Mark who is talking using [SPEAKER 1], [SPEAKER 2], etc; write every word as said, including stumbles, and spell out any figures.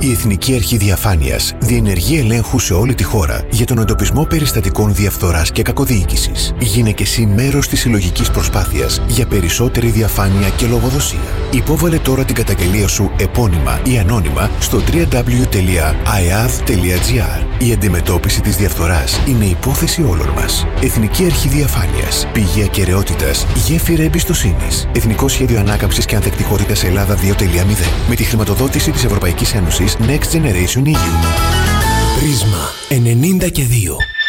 [SPEAKER 1] Η Εθνική Αρχή Διαφάνειας διενεργεί ελέγχου σε όλη τη χώρα για τον εντοπισμό περιστατικών διαφθοράς και κακοδιοίκησης. Γίνε και εσύ μέρος της συλλογικής προσπάθειας για περισσότερη διαφάνεια και λογοδοσία. Υπόβαλε τώρα την καταγγελία σου επώνυμα ή ανώνυμα στο double-u double-u double-u τελεία άι έι έι έι τελεία τζι άρ. Η αντιμετώπιση της διαφθοράς είναι υπόθεση όλων μας. Εθνική Αρχή Διαφάνειας. Πηγή ακεραιότητας, γέφυρα εμπιστοσύνης. Εθνικό Σχέδιο Ανάκαμψης και Ανθεκτικότητας Ελλάδα δύο τελεία μηδέν. Με τη χρηματοδότηση της Ευρωπαϊκής Ένωσης Next Generation ι γιου.
[SPEAKER 2] Πρίσμα ενενήντα και δύο.